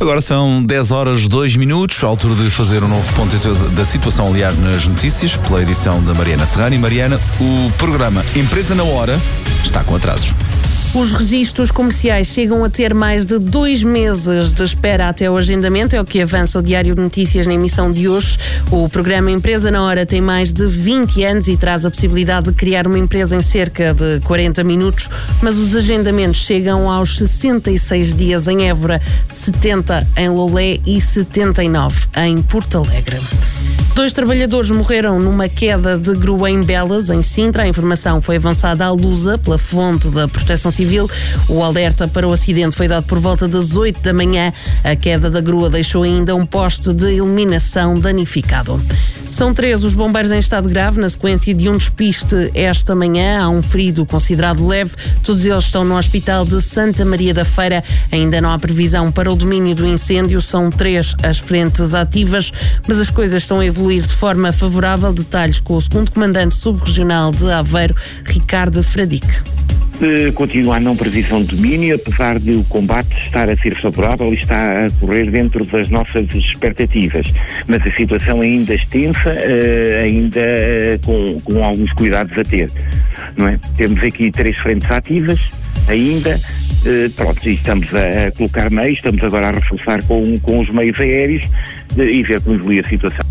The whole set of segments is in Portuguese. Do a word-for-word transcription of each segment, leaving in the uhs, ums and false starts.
Agora são dez horas, dois minutos, à altura de fazer um novo ponto da situação, aliás, nas notícias, pela edição da Mariana Serrano. E Mariana, o programa Empresa na Hora está com atrasos. Os registros comerciais chegam a ter mais de dois meses de espera até o agendamento, é o que avança o Diário de Notícias na emissão de hoje. O programa Empresa na Hora tem mais de vinte anos e traz a possibilidade de criar uma empresa em cerca de quarenta minutos, mas os agendamentos chegam aos sessenta e seis dias em Évora, setenta em Lolé e setenta e nove em Porto Alegre. Dois trabalhadores morreram numa queda de grua em Belas, em Sintra. A informação foi avançada à Lusa pela fonte da Proteção Civil. O alerta para o acidente foi dado por volta das oito da manhã. A queda da grua deixou ainda um poste de iluminação danificado. São três os bombeiros em estado grave na sequência de um despiste esta manhã. Há um ferido considerado leve. Todos eles estão no Hospital de Santa Maria da Feira. Ainda não há previsão para o domínio do incêndio. São três as frentes ativas, mas as coisas estão a evoluir de forma favorável. Detalhes com o segundo comandante subregional de Aveiro, Ricardo Fradique. Continua a não previsão de domínio, apesar de o combate estar a ser favorável e está a correr dentro das nossas expectativas. Mas a situação ainda extensa, ainda com, com alguns cuidados a ter. Não é? Temos aqui três frentes ativas, ainda. Pronto, e estamos a colocar meios, estamos agora a reforçar com, com os meios aéreos e ver como evolui a situação.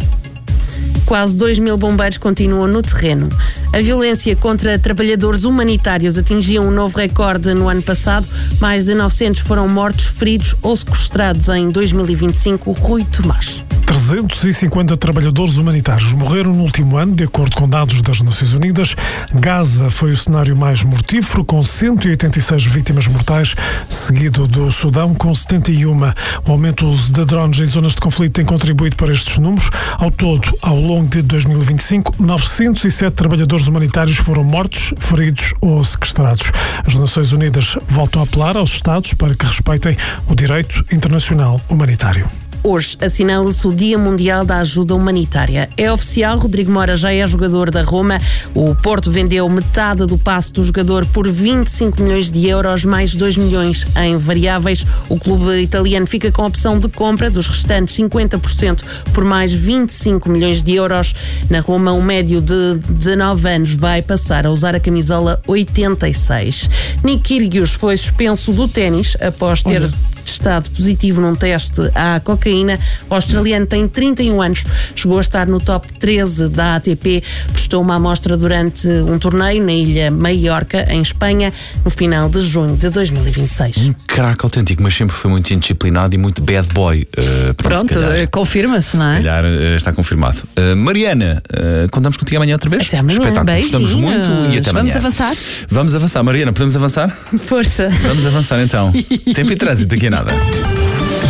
Quase dois mil bombeiros continuam no terreno. A violência contra trabalhadores humanitários atingiu um novo recorde no ano passado. Mais de novecentos foram mortos, feridos ou sequestrados em dois mil e vinte e cinco. Rui Tomás. trezentos e cinquenta trabalhadores humanitários morreram no último ano, de acordo com dados das Nações Unidas. Gaza foi o cenário mais mortífero, com cento e oitenta e seis vítimas mortais, seguido do Sudão, com setenta e uma. O aumento do uso de drones em zonas de conflito tem contribuído para estes números. Ao todo, ao longo de dois mil e vinte e cinco, novecentos e sete trabalhadores humanitários foram mortos, feridos ou sequestrados. As Nações Unidas voltam a apelar aos Estados para que respeitem o direito internacional humanitário. Hoje assinala-se o Dia Mundial da Ajuda Humanitária. É oficial, Rodrigo Mora já é jogador da Roma. O Porto vendeu metade do passe do jogador por vinte e cinco milhões de euros, mais dois milhões em variáveis. O clube italiano fica com a opção de compra dos restantes cinquenta por cento por mais vinte e cinco milhões de euros. Na Roma, um médio de dezanove anos vai passar a usar a camisola oitenta e seis. Nick Kyrgios foi suspenso do ténis após ter... Olha. estado positivo num teste à cocaína. O australiano tem trinta e um anos, chegou a estar no top treze da A T P, prestou uma amostra durante um torneio na ilha Maiorca, em Espanha, no final de junho de dois mil e vinte e seis. Um craque autêntico, mas sempre foi muito indisciplinado e muito bad boy. Uh, pronto, pronto confirma-se, não é? Se calhar uh, está confirmado. Uh, Mariana, uh, contamos contigo amanhã outra vez? Até amanhã. Espetáculo. Gostamos muito e até amanhã. Vamos avançar? Vamos avançar. Mariana, podemos avançar? Força. Vamos avançar então. Tempo e trânsito daqui a nada.